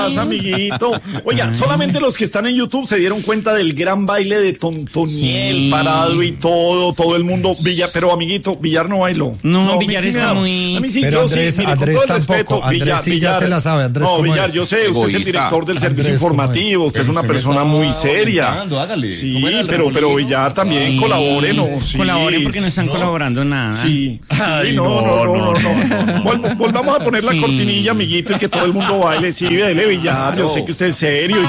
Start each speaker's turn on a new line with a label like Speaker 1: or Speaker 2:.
Speaker 1: amiguito. Oiga, solamente los que están en YouTube se dieron cuenta del gran baile de Tontoniel, parado y todo el mundo. Pero amiguito, Villar no bailó.
Speaker 2: No, Villar está muy...
Speaker 1: A mí sí,
Speaker 3: pero
Speaker 1: yo
Speaker 3: Andrés,
Speaker 1: sí, mire,
Speaker 3: Andrés
Speaker 1: con todo el
Speaker 3: tampoco.
Speaker 1: respeto,
Speaker 3: Andrés sí ya se la sabe. Andrés,
Speaker 1: no,
Speaker 3: ¿cómo
Speaker 1: Villar,
Speaker 3: es?
Speaker 1: yo sé, usted es el director del servicio informativo, usted es una persona muy seria. Sí, pero Villar también colabore, ¿no? Sí,
Speaker 2: colaboren porque no están colaborando nada.
Speaker 1: Sí,
Speaker 3: Ay,
Speaker 1: no. Volvamos a poner la cortinilla, amiguito, y que todo el mundo baile. Sí, dele, Villar, yo sé que usted es serio y